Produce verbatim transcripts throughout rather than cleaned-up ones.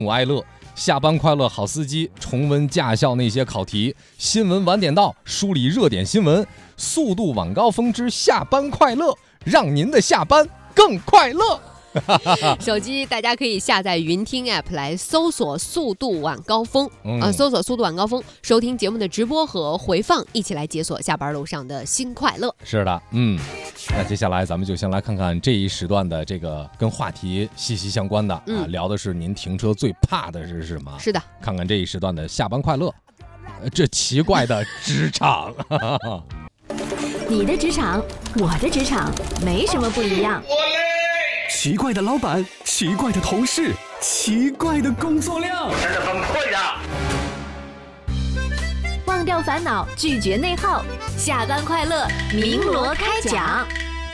午爱乐，下班快乐好司机，重温驾校那些考题，新闻晚点到，梳理热点新闻，速度晚高峰之下班快乐，让您的下班更快乐。 手机大家可以下载云听 app 来搜索速度晚高峰、嗯呃、搜索速度晚高峰，收听节目的直播和回放，一起来解锁下班路上的新快乐。 是的，嗯，那接下来咱们就先来看看这一时段的这个跟话题息息相关的、嗯、啊，聊的是您停车最怕的是什么？ 是的， 看看这一时段的下班快乐，呃、这奇怪的职场。 你的职场，我的职场，没什么不一样。 奇怪的老板，奇怪的同事，奇怪的工作量，真的崩溃呀！ 忘掉烦恼，拒绝内耗，下班快乐，鸣锣开讲。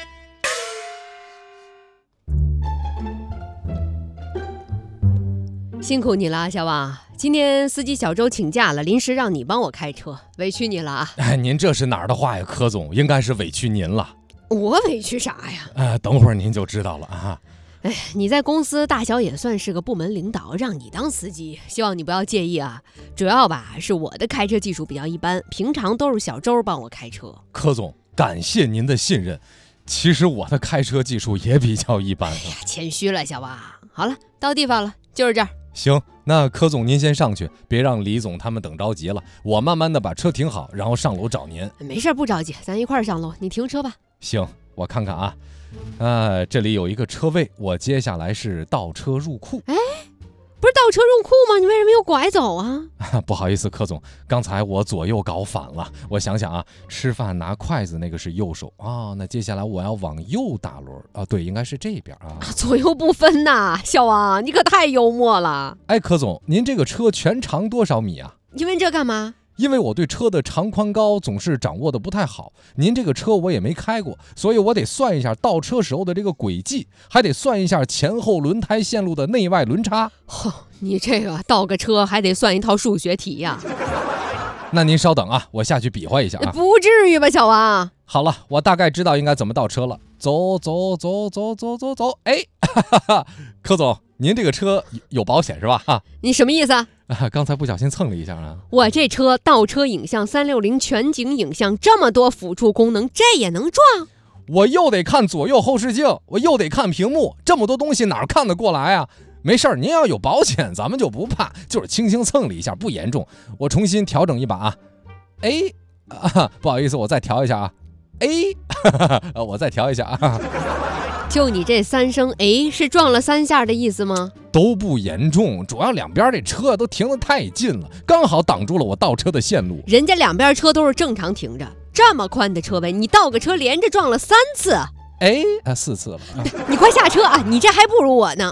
辛苦你了，小王。今天司机小周请假了，临时让你帮我开车，委屈你了啊！ 哎，您这是哪儿的话呀，柯总？应该是委屈您了。 我委屈啥呀？ 呃，等会儿您就知道了啊。 哎，你在公司大小也算是个部门领导，让你当司机，希望你不要介意啊。主要吧是我的开车技术比较一般，平常都是小周帮我开车。 柯总，感谢您的信任。其实我的开车技术也比较一般。哎呀，谦虚了，小王。好了，到地方了，就是这儿。 行，那柯总您先上去，别让李总他们等着急了。我慢慢的把车停好，然后上楼找您。 没事，不着急，咱一块儿上楼。你停车吧。 行，我看看啊，呃，这里有一个车位，我接下来是倒车入库。 哎，不是倒车入库吗？你为什么又拐走啊？ 不好意思，柯总，刚才我左右搞反了。我想想啊，吃饭拿筷子那个是右手啊，那接下来我要往右打轮啊，对，应该是这边啊。 左右不分呐，小王，你可太幽默了。 哎，柯总，您这个车全长多少米啊？ 你问这干嘛？ 因为我对车的长宽高总是掌握的不太好，您这个车我也没开过，所以我得算一下倒车时候的这个轨迹，还得算一下前后轮胎线路的内外轮差。 哦，你这个倒个车还得算一套数学题呀、 啊？那您稍等啊，我下去比划一下啊。 不至于吧，小王？ 好了，我大概知道应该怎么倒车了。走走走走走走走，哎，哈哈，柯总，您这个车有保险是吧？哈， 你什么意思啊？ 啊，刚才不小心蹭了一下啊！ 我这车倒车影像、三六零全景影像，这么多辅助功能，这也能撞？ 我又得看左右后视镜，我又得看屏幕，这么多东西哪看得过来啊？没事儿，您要有保险，咱们就不怕，就是轻轻蹭了一下，不严重。我重新调整一把啊！哎，啊，不好意思，我再调一下啊！哎，我再调一下啊！ 就你这三声哎，是撞了三下的意思吗？ 都不严重，主要两边这车都停得太近了，刚好挡住了我倒车的线路。 人家两边车都是正常停着，这么宽的车位，你倒个车连着撞了三次。 哎，啊，四次了、啊。 你快下车啊！你这还不如我呢。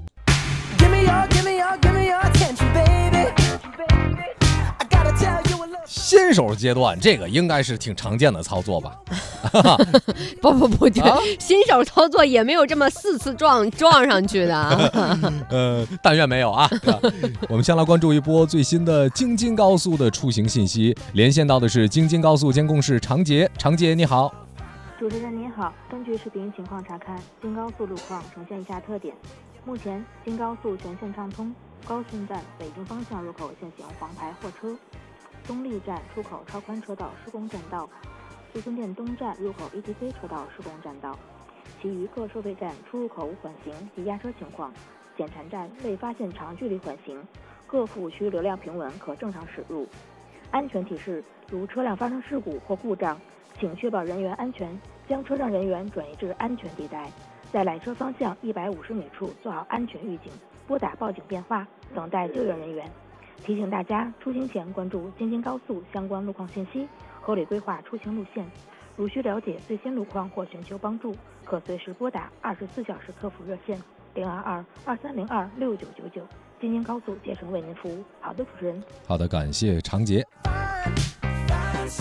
新手阶段，这个应该是挺常见的操作吧？ 不不不， 啊、 新手操作也没有这么四次撞撞上去的。 呃，但愿没有啊。我们先来关注一波最新的京津高速的出行信息，连线到的是京津高速监控室常杰，常杰你好。 主持人您好，根据视频情况查看，京高速路况呈现以下特点：目前京高速全线畅通，高顺站北京方向入口现行黄牌货车。东丽站出口超宽车道施工占道，富春店东站入口 E T C 车道施工占道，其余各收费站出入口无缓行及压车情况，检查站未发现长距离缓行，各服务区流量平稳，可正常驶入。安全提示：如车辆发生事故或故障，请确保人员安全，将车上人员转移至安全地带，在来车方向一百五十米处做好安全预警，拨打报警电话，等待救援人员。提醒大家出行前关注京津高速相关路况信息，合理规划出行路线。如需了解最新路况或寻求帮助，可随时拨打二十四小时客服热线零二二二三零二六九九九。京津高速竭诚为您服务。好的，主持人。 好的，感谢常杰。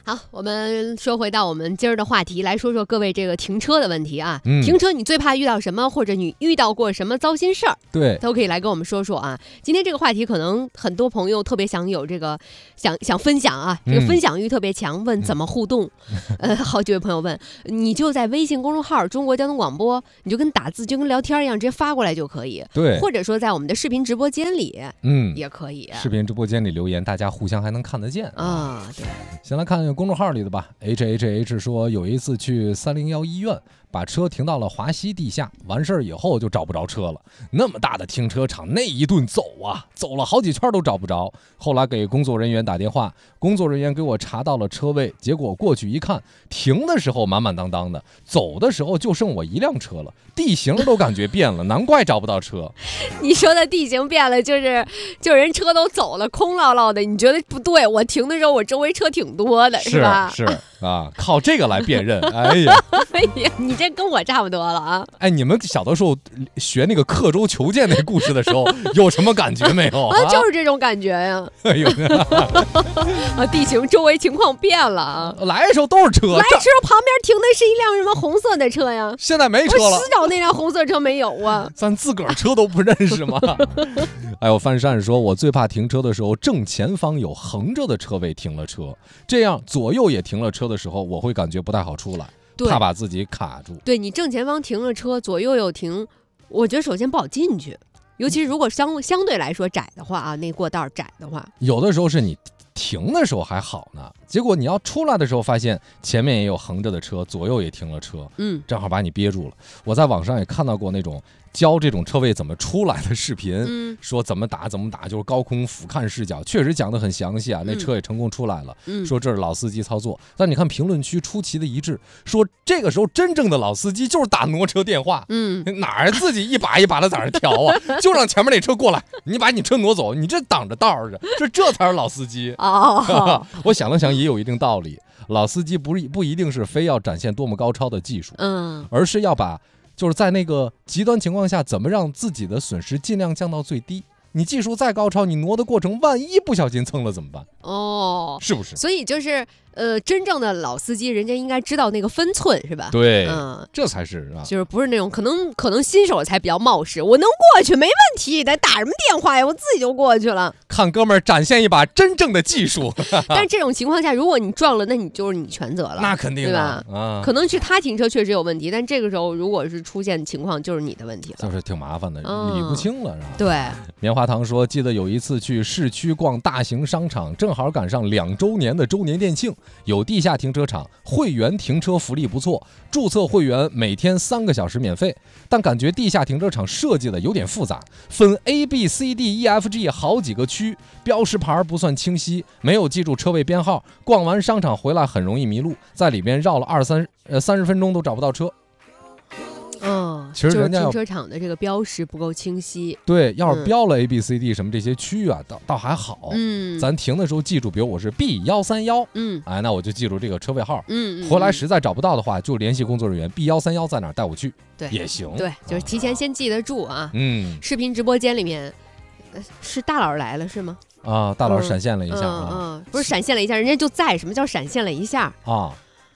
好，我们说回到我们今儿的话题，来说说各位这个停车的问题啊。 嗯、 停车你最怕遇到什么，或者你遇到过什么糟心事儿？ 对， 都可以来跟我们说说啊。今天这个话题可能很多朋友特别想有这个想想分享啊，这个分享欲特别强，问怎么互动？嗯、呃，好几位朋友问，你就在微信公众号中国交通广播，你就跟打字就跟聊天一样，直接发过来就可以。 对， 或者说在我们的视频直播间里，嗯，也可以。 视频直播间里留言，大家互相还能看得见啊。对， 先来看公众号里的吧。H H H 说，有一次去三零一医院，把车停到了华西地下，完事儿以后就找不着车了。那么大的停车场，那一顿走啊，走了好几圈都找不着。后来给工作人员打电话，工作人员给我查到了车位，结果过去一看，停的时候满满当当的，走的时候就剩我一辆车了，地形都感觉变了，难怪找不到车。 你说的地形变了，就是就人车都走了，空落落的，你觉得不对？我停的时候，我周围车挺多的， 是, 是吧？ 是啊，靠这个来辨认。哎呀， 哎呀，你这跟我差不多了啊！ 哎，你们小的时候学那个刻舟求剑那故事的时候，有什么感觉没有啊？就是这种感觉呀！ 哎呦， 啊，地形周围情况变了啊！ 来的时候都是车， 来的时候旁边停的是一辆什么红色的车呀？ 现在没车了， 我死找那辆红色车没有啊！ 咱自个儿车都不认识吗？哎呦，范善说，我最怕停车的时候，正前方有横着的车位停了车，这样左右也停了车的时候，我会感觉不太好出来，怕把自己卡住。 对，你正前方停了车，左右有停，我觉得首先不好进去，尤其是如果相相对来说窄的话啊，那过道窄的话， 有的时候是你停的时候还好呢，结果你要出来的时候发现前面也有横着的车，左右也停了车，嗯，正好把你憋住了。我在网上也看到过那种教这种车位怎么出来的视频，嗯，说怎么打怎么打，就是高空俯瞰视角，确实讲得很详细啊。那车也成功出来了，嗯，说这是老司机操作。但你看评论区出奇的一致，说这个时候真正的老司机就是打挪车电话，嗯，哪儿自己一把一把的在那调啊，就让前面那车过来，你把你车挪走，你这挡着道儿着，这这才是老司机。哦，我想了想，也有一定道理。老司机不不一定是非要展现多么高超的技术，嗯，而是要把就是在那个极端情况下，怎么让自己的损失尽量降到最低。你技术再高超，你挪的过程万一不小心蹭了怎么办？哦，是不是？ 所以就是呃，真正的老司机，人家应该知道那个分寸，是吧？ 对，嗯，这才是啊， 就是不是那种可能可能新手才比较冒失，我能过去没问题，得打什么电话呀？我自己就过去了。 看哥们儿展现一把真正的技术。 但是这种情况下，如果你撞了，那你就是你全责了， 那肯定对吧？啊，可能是他停车确实有问题，但这个时候如果是出现情况，就是你的问题了， 就是挺麻烦的，理不清了，是吧？ 对。 棉花糖说，记得有一次去市区逛大型商场，正好赶上两周年的周年店庆，有地下停车场，会员停车福利不错，注册会员每天三个小时免费。但感觉地下停车场设计的有点复杂，分 A B C D E F G 好几个区，标识牌不算清晰，没有记住车位编号，逛完商场回来很容易迷路，在里边绕了二三呃三十分钟都找不到车。 嗯， 其实人家就是停车场的这个标识不够清晰。 对，要是标了 A B C D 什么这些区域啊，倒倒还好。嗯，咱停的时候记住，比如我是 B 一三一，嗯，哎，那我就记住这个车位号。嗯，后来实在找不到的话，就联系工作人员 B 一三一在哪儿带我去， 对， 也行。 对，就是提前先记得住啊。嗯，视频直播间里面，呃、是大佬来了是吗？ 啊，大佬闪现了一下啊，嗯嗯、不是闪现了一下，人家就在。什么叫闪现了一下啊？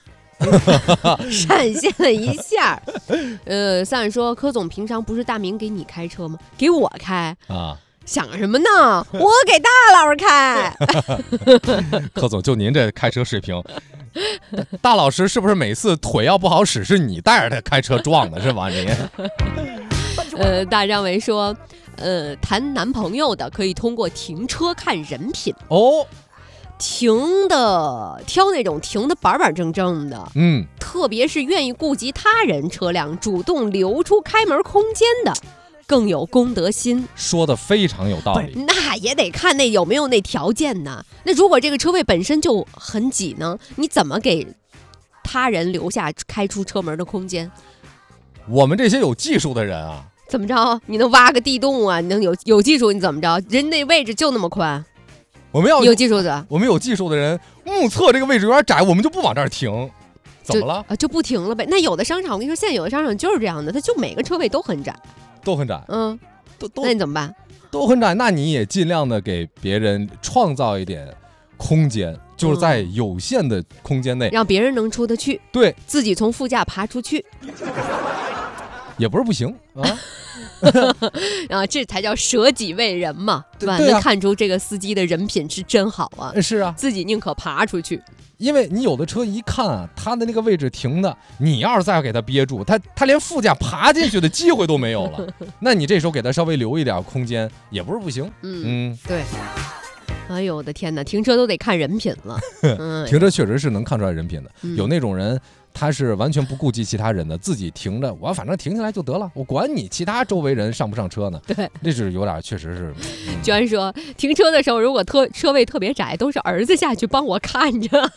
闪现了一下，呃，三说柯总平常不是大明给你开车吗？给我开啊？想什么呢？我给大老师开。 柯总，就您这开车水平，大老师是不是每次腿要不好使，是你带着他开车撞的，是吧？您？ 呃，大张伟说，呃，谈男朋友的可以通过停车看人品哦。停的挑那种停的板板正正的，嗯，特别是愿意顾及他人车辆，主动留出开门空间的，更有公德心。 说的非常有道理。 那也得看那有没有那条件呢。那如果这个车位本身就很挤呢，你怎么给他人留下开出车门的空间？ 我们这些有技术的人啊， 怎么着？你能挖个地洞啊？你能有有技术？你怎么着？人那位置就那么宽。 我们要有技术的， 我们有技术的人目测这个位置有点窄，我们就不往这儿停，怎么了？ 啊，就不停了呗。那有的商场，我跟你说，现在有的商场就是这样的，它就每个车位都很窄， 都很窄。 嗯，都都，那你怎么办？ 都很窄，那你也尽量的给别人创造一点空间， 就是在有限的空间内， 让别人能出得去， 对， 自己从副驾爬出去， 也不是不行啊。 啊，这才叫舍己为人嘛，对吧？ 对啊、 能看出这个司机的人品是真好啊。 是啊， 自己宁可爬出去。 因为你有的车一看啊，他的那个位置停的，你要是再给他憋住，他他连副驾爬进去的机会都没有了。那你这时候给他稍微留一点空间，也不是不行。 嗯嗯， 对。哎呦我的天哪，停车都得看人品了。嗯， 停车确实是能看出来人品的。 嗯、 有那种人，他是完全不顾及其他人的，自己停着，我反正停下来就得了，我管你其他周围人上不上车呢。 对， 这是有点确实是。 嗯、居然说停车的时候，如果特车位特别窄，都是儿子下去帮我看着。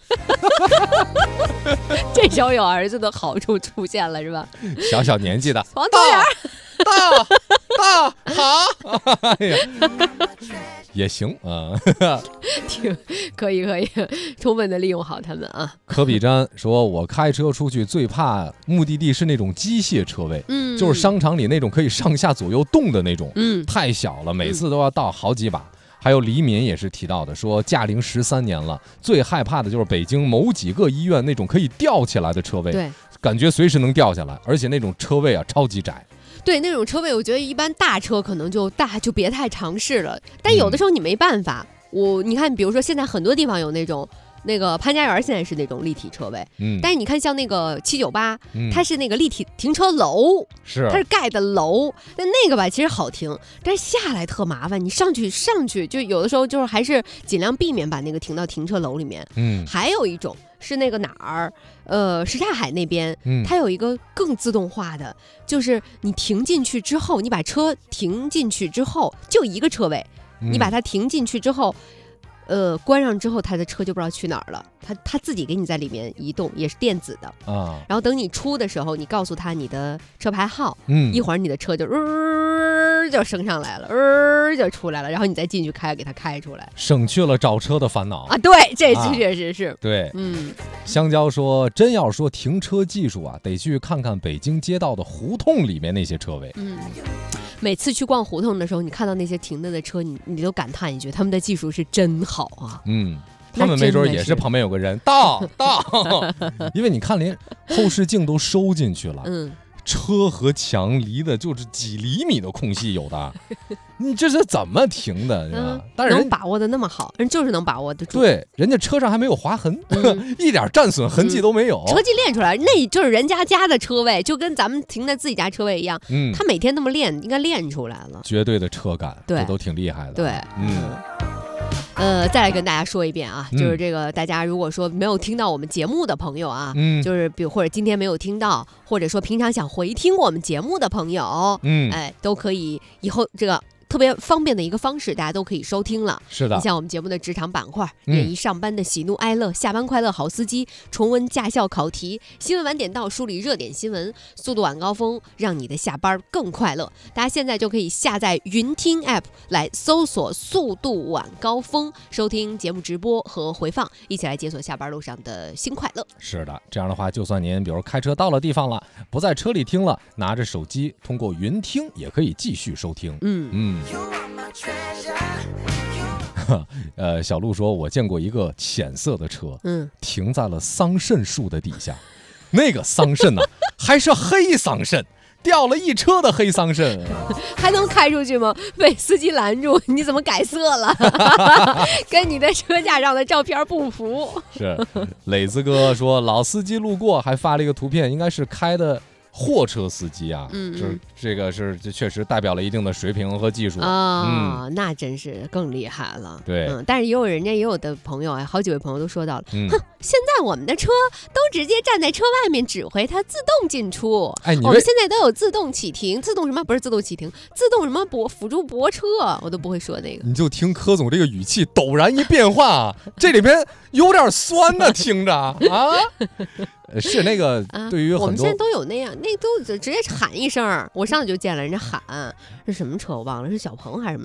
这时候有儿子的好处出现了，是吧？ 小小年纪的黄多元。 大大好，哎呀，也行啊， 挺可以可以，充分的利用好他们啊。 科比詹说：“我开车出去最怕目的地是那种机械车位，嗯，就是商场里那种可以上下左右动的那种，嗯，太小了，每次都要倒好几把。嗯”还有李敏也是提到的，说驾龄十三年了，最害怕的就是北京某几个医院那种可以吊起来的车位， 对，感觉随时能掉下来，而且那种车位啊超级窄。 对，那种车位我觉得一般大车可能就大就别太尝试了，但有的时候你没办法，嗯、我你看，比如说现在很多地方有那种。那个潘家园现在是那种立体车位，嗯，但是你看像那个七九八，它是那个立体停车楼， 是它是盖的楼，但那个吧其实好停，但是下来特麻烦，你上去上去就有的时候就是还是尽量避免把那个停到停车楼里面，嗯，还有一种是那个哪儿，呃，什刹海那边，嗯，它有一个更自动化的，就是你停进去之后，你把车停进去之后就一个车位，嗯、你把它停进去之后。呃，关上之后，他的车就不知道去哪儿了。他他自己给你在里面移动，也是电子的啊。然后等你出的时候，你告诉他你的车牌号，嗯，一会儿你的车就呃就升上来了，呃就出来了，然后你再进去开，给他开出来， 省去了找车的烦恼啊。对，这确实是、啊、 对，嗯。香蕉说，真要说停车技术啊，得去看看北京街道的胡同里面那些车位，嗯。 每次去逛胡同的时候，你看到那些停着的车，你你都感叹一句，他们的技术是真好啊。 嗯，他们没准也是旁边有个人到到，因为你看连后视镜都收进去了，嗯，车和墙离的就是几厘米的空隙有的，你这是怎么停的？嗯，但是能把握的那么好，人就是能把握得住。 对，人家车上还没有划痕，嗯、一点战损痕迹都没有。 嗯、车技练出来，那就是人家家的车位，就跟咱们停在自己家车位一样。嗯，他每天那么练，应该练出来了。 绝对的车感， 对， 这都挺厉害的。 对，嗯。呃，再来跟大家说一遍啊，嗯、就是这个，大家如果说没有听到我们节目的朋友啊，嗯，就是比如或者今天没有听到，或者说平常想回听我们节目的朋友，嗯，哎，都可以以后这个。特别方便的一个方式，大家都可以收听了。 是的， 你像我们节目的职场板块，演绎上班的喜怒哀乐，下班快乐好司机，重温驾校考题，新闻晚点到，梳理热点新闻，速度晚高峰，让你的下班更快乐。大家现在就可以下载云听 App 来搜索速度晚高峰，收听节目直播和回放，一起来解锁下班路上的新快乐。 是的，这样的话，就算您比如开车到了地方了，不在车里听了，拿着手机通过云听也可以继续收听。嗯嗯。呃，小鹿说，我见过一个浅色的车，嗯，停在了桑葚树的底下，那个桑葚呢，还是黑桑葚，掉了一车的黑桑葚， 还能开出去吗？被司机拦住，你怎么改色了？跟你的车架上的照片不符。 是，磊子哥说，老司机路过还发了一个图片，应该是开的。货车司机啊，嗯，就是这个是这确实代表了一定的水平和技术啊、哦，嗯，那真是更厉害了。 对， 嗯，但是也有人家也有的朋友啊，好几位朋友都说到了，嗯、哼，现在我们的车都直接站在车外面指挥它自动进出，哎，我们现在都有自动启停，自动什么不是自动启停，自动什么泊辅助泊车，我都不会说那个。 你就听柯总这个语气陡然一变化，这里边有点酸呢，听着啊。是那个，对于很多、啊、 我们现在都有那样，那都直接喊一声，我上去就见了人家喊是什么车我忘了，是小鹏还是什么人？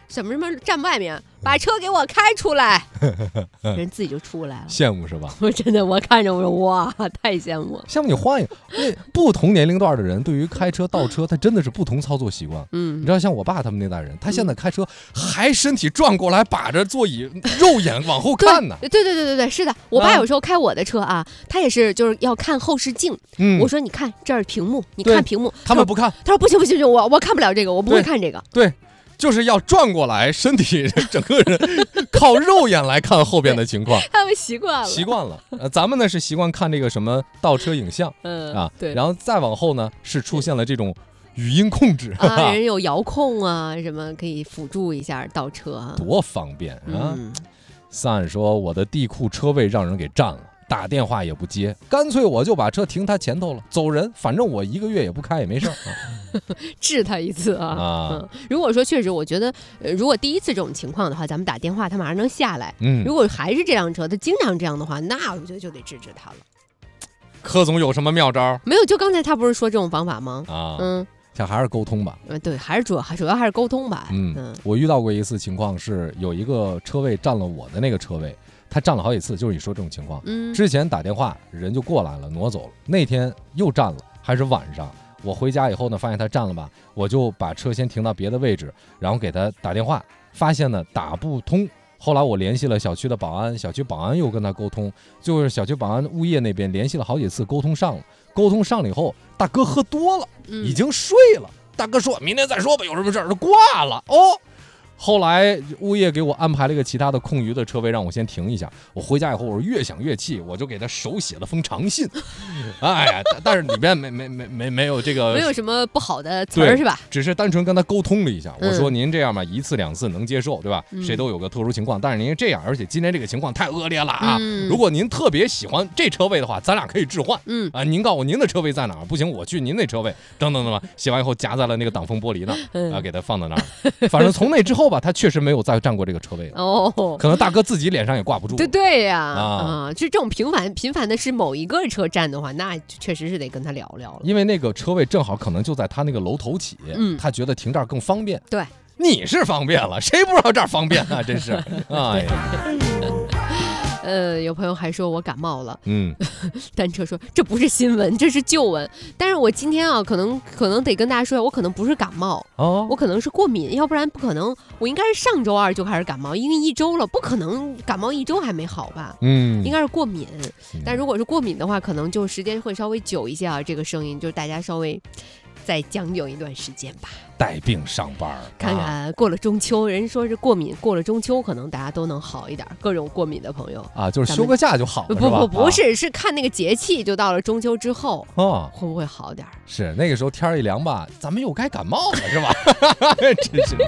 什么什么站外面，把车给我开出来，人自己就出来了， 羡慕是吧？ 我真的，我看着我说哇，太羡慕了。 羡慕你换一个，因为不同年龄段的人对于开车倒车，他真的是不同操作习惯。嗯，你知道像我爸他们那代人，他现在开车还身体转过来，把着座椅，肉眼往后看呢。 对对对对对对，是的，我爸有时候开我的车啊，他也是就是要看后视镜。嗯，我说你看这儿屏幕，你看屏幕， 他们不看。 他说不行不行，我我看不了这个，我不会看这个。 对。就是要转过来，身体整个人靠肉眼来看后边的情况。 他们习惯了， 习惯了。呃，咱们呢是习惯看这个什么倒车影像，嗯啊，对。然后再往后呢是出现了这种语音控制啊，人有遥控啊，什么可以辅助一下倒车啊， 多方便啊！Sun说我的地库车位让人给占了。打电话也不接，干脆我就把车停他前头了，走人，反正我一个月也不开也没事儿， 治他一次啊。啊嗯、如果说确实，我觉得、呃，如果第一次这种情况的话，咱们打电话他马上能下来。嗯，如果还是这辆车，他经常这样的话，那我觉得就得治治他了。 柯总有什么妙招？ 没有，就刚才他不是说这种方法吗？ 啊，嗯。像还是沟通吧， 嗯，对，还是主要主要还是沟通吧。 嗯，嗯我遇到过一次情况是，有一个车位占了我的那个车位。他占了好几次，就是你说这种情况。嗯，之前打电话人就过来了，挪走了。那天又占了，还是晚上。我回家以后呢，发现他占了吧，我就把车先停到别的位置，然后给他打电话，发现呢打不通。后来我联系了小区的保安，小区保安又跟他沟通，就是小区保安物业那边联系了好几次，沟通上了。沟通上了以后，大哥喝多了，已经睡了。嗯、大哥说明天再说吧，有什么事儿就挂了哦。后来物业给我安排了一个其他的空余的车位，让我先停一下。我回家以后，我越想越气，我就给他手写了封长信。哎呀，但是里边没没没没没有这个， 没有什么不好的词儿是吧？ 只是单纯跟他沟通了一下。我说您这样吧，一次两次能接受，对吧？嗯、谁都有个特殊情况，但是您这样，而且今天这个情况太恶劣了啊！嗯、如果您特别喜欢这车位的话，咱俩可以置换。嗯啊，您告诉我您的车位在哪儿？不行，我去您那车位。等等等等，写完以后夹在了那个挡风玻璃那儿，啊，给他放到那儿。反正从那之后吧，他确实没有再占过这个车位了。哦，可能大哥自己脸上也挂不住。 对对呀，啊，啊就这种频繁频繁的是某一个车占的话，那确实是得跟他聊聊了。 因为那个车位正好可能就在他那个楼头起，嗯，他觉得停这儿更方便。 对， 你是方便了，谁不知道这儿方便啊？真是，哎呀。 呃，有朋友还说我感冒了，嗯，单车说这不是新闻，这是旧闻。但是我今天啊，可能可能得跟大家说，我可能不是感冒，哦，我可能是过敏，要不然不可能。我应该是上周二就开始感冒，因为一周了，不可能感冒一周还没好吧？嗯，应该是过敏。但如果是过敏的话，可能就时间会稍微久一些啊。这个声音就是大家稍微再将就一段时间吧。 带病上班， 看看过了中秋，人说是过敏，过了中秋可能大家都能好一点。各种过敏的朋友啊，就是休个假就好了， 不不不是，是看那个节气，就到了中秋之后啊，会不会好点？ 是那个时候天一凉吧，咱们又该感冒了，是吧？真是，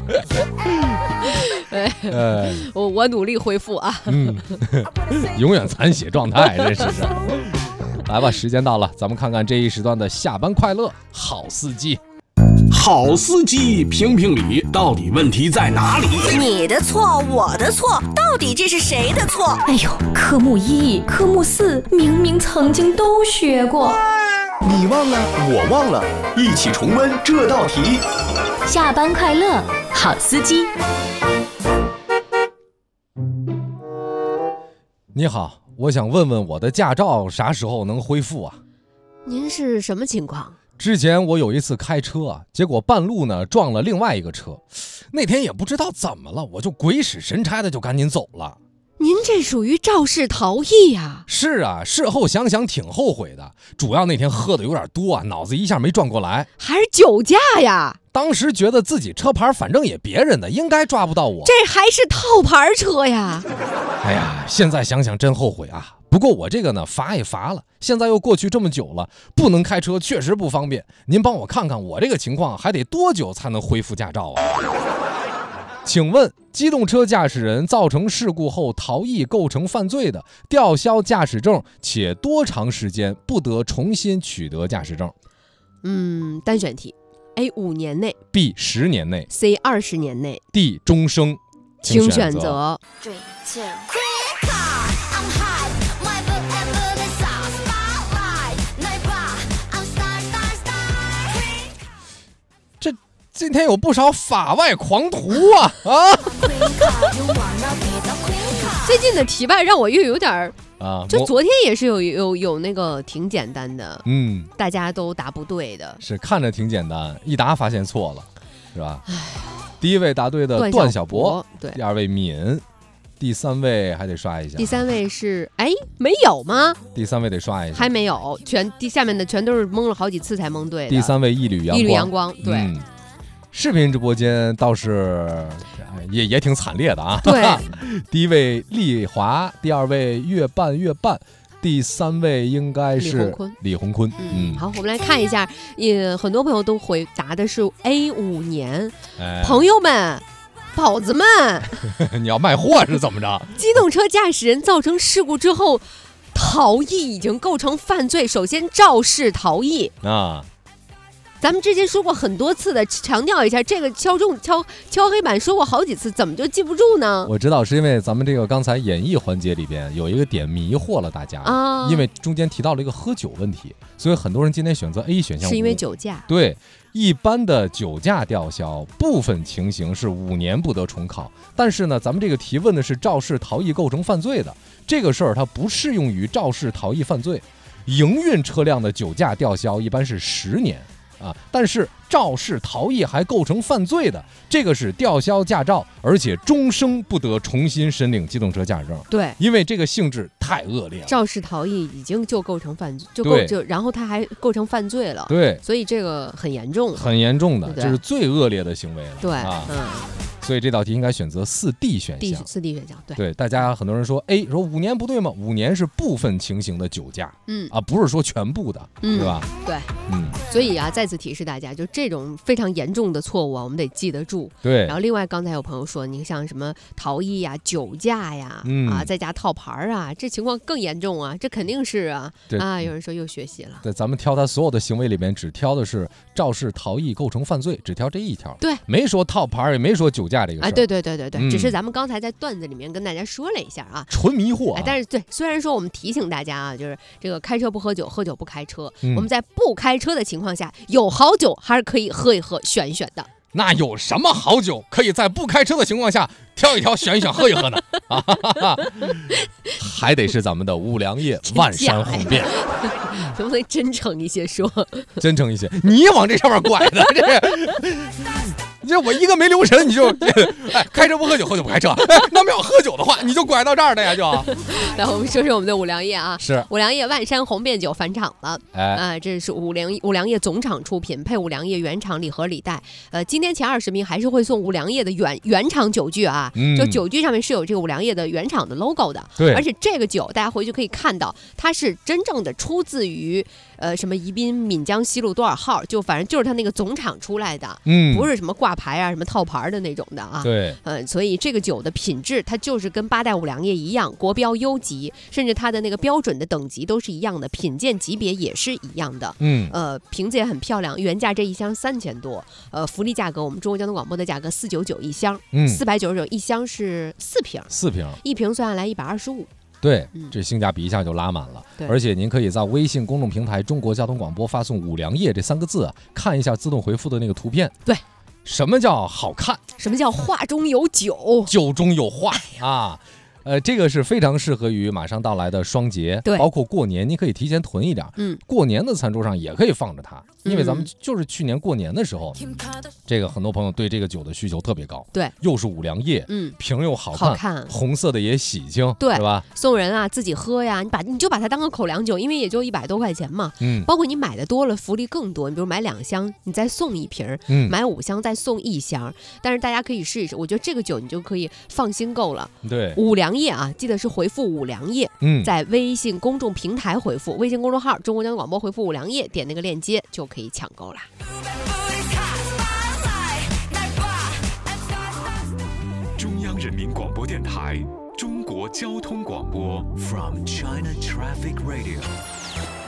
哎，我我努力恢复啊，嗯， 永远残血状态，真是。来吧，时间到了，咱们看看这一时段的下班快乐好司机。 好司机评评理，到底问题在哪里？ 你的错，我的错，到底这是谁的错？ 哎呦，科目一、科目四明明曾经都学过， 你忘了，我忘了，一起重温这道题。 下班快乐，好司机。 你好，我想问问我的驾照啥时候能恢复啊？ 您是什么情况？ 之前我有一次开车啊，结果半路呢撞了另外一个车，那天也不知道怎么了，我就鬼使神差的就赶紧走了。 您这属于肇事逃逸呀！ 是啊，事后想想挺后悔的，主要那天喝的有点多啊，脑子一下没转过来。 还是酒驾呀？ 当时觉得自己车牌反正也别人的，应该抓不到我。 这还是套牌车呀！ 哎呀，现在想想真后悔啊。不过我这个呢罚也罚了，现在又过去这么久了，不能开车确实不方便。您帮我看看我这个情况还得多久才能恢复驾照啊？请问机动车驾驶人造成事故后逃逸构成犯罪的，吊销驾驶证且多长时间不得重新取得驾驶证？ 嗯，单选题 A 五年内 B 十年内 C 二十年内 D 终生， 请选择。 这今天有不少法外狂徒啊啊！ 最近的题外让我又有点儿啊， 就昨天也是有有有那个挺简单的， 嗯， 大家都答不对的， 是看着挺简单，一答发现错了，是吧？第一位答对的段小博， 对， 第二位敏，第三位还得刷一下， 第三位是哎没有吗？ 第三位得刷一下， 还没有，全第下面的全都是蒙了好几次才蒙对的。 第三位一缕阳光， 一缕阳光，对。 嗯视频直播间倒是也也挺惨烈的啊。 对， 第一位丽华，第二位越办越办，第三位应该是李红坤。 李红坤， 嗯，嗯好，我们来看一下，也很多朋友都回答的是 A 五年，哎、朋友们。宝子们， 你要卖货是怎么着？ 机动车驾驶人造成事故之后逃逸已经构成犯罪，首先肇事逃逸啊。咱们之前说过很多次的，强调一下，这个敲中敲敲黑板说过好几次，怎么就记不住呢？ 我知道是因为咱们这个刚才演绎环节里边有一个点迷惑了大家啊，因为中间提到了一个喝酒问题，所以很多人今天选择 A 选项， 是因为酒驾。 对，一般的酒驾吊销，部分情形是五年不得重考，但是呢，咱们这个提问的是肇事逃逸构成犯罪的，这个事儿它不适用于肇事逃逸犯罪，营运车辆的酒驾吊销一般是十年。啊，但是肇事逃逸还构成犯罪的，这个是吊销驾照，而且终生不得重新申领机动车驾驶证。 对， 因为这个性质太恶劣了。 肇事逃逸已经就构成犯罪，就构就然后他还构成犯罪了。 对， 所以这个很严重， 很严重的，这是最恶劣的行为了。 对， 啊， 嗯。 所以这道题应该选择四 D 选项。 四 D 选项，对对，大家很多人说 A 说五年不对吗？五年是部分情形的酒驾，嗯啊，不是说全部的， 嗯、 对吧？ 对，嗯。所以啊，再次提示大家，就这种非常严重的错误啊，我们得记得住。 对。 然后另外刚才有朋友说，你像什么逃逸呀、酒驾呀， 嗯、 啊，在家套牌啊，这情况更严重啊，这肯定是啊啊。有人说又学习了。 对，咱们挑他所有的行为里面，只挑的是肇事逃逸构成犯罪，只挑这一条。 对， 没说套牌，也没说酒驾这个事儿。 啊，对对对。对对对，嗯、只是咱们刚才在段子里面跟大家说了一下啊， 纯迷惑、啊哎。但是对，虽然说我们提醒大家啊，就是这个开车不喝酒，喝酒不开车。嗯、我们在不开车的情况下，有好酒还是可以喝一喝、选一选的。 那有什么好酒可以在不开车的情况下挑一挑、选一选、喝一喝呢？啊哈哈，还得是咱们的五粮液万山红遍。 能不能真诚一些说？ 真诚一些，你往这上面拐的，这。这我一个没留神，你就哎开车不喝酒，喝酒不开车。哎，那么要喝酒的话，你就拐到这儿的呀，就。 来，我们说说我们的五粮液啊， 是五粮液万山红遍酒返厂了。哎，啊，这是五粮五粮液总厂出品，配五粮液原厂礼盒礼袋。呃，今天前二十名还是会送五粮液的原原厂酒具啊，嗯、就酒具上面是有这个五粮液的原厂的 logo 的。 对， 而且这个酒大家回去可以看到，它是真正的出自于呃什么宜宾闽江西路多少号，就反正就是它那个总厂出来的，嗯，不是什么挂牌啊、什么套牌的那种的啊。 对， 呃，所以这个酒的品质，它就是跟八代五粮液一样，国标优级，甚至它的那个标准的等级都是一样的，品鉴级别也是一样的。嗯，呃，瓶子也很漂亮，原价这一箱三千多，呃，福利价格我们中国交通广播的价格四九九一箱，嗯，四百九十九一箱是四瓶， 四瓶， 一瓶算下来一百二十五。 对，这性价比一下就拉满了， 嗯、 而且您可以在微信公众平台中国交通广播发送五粮液这三个字、啊，看一下自动回复的那个图片。 对， 什么叫好看？ 什么叫画中有酒？ 酒中有画啊！呃，这个是非常适合于马上到来的双节， 对， 包括过年，你可以提前囤一点。嗯，过年的餐桌上也可以放着它，因为咱们就是去年过年的时候，嗯、这个很多朋友对这个酒的需求特别高。 对， 又是五粮液，嗯，瓶又好看， 好看， 红色的也喜庆， 对， 是吧？ 送人啊，自己喝呀，你把你就把它当个口粮酒，因为也就一百多块钱嘛。嗯，包括你买的多了，福利更多。你比如买两箱，你再送一瓶；嗯，买五箱再送一箱。但是大家可以试一试，我觉得这个酒你就可以放心购了。 对， 五粮液啊，记得是回复五粮液，嗯，在微信公众平台回复微信公众号中国交通广播回复五粮液，点那个链接就可以抢购啦。 中央人民广播电台中国交通广播 From China Traffic Radio。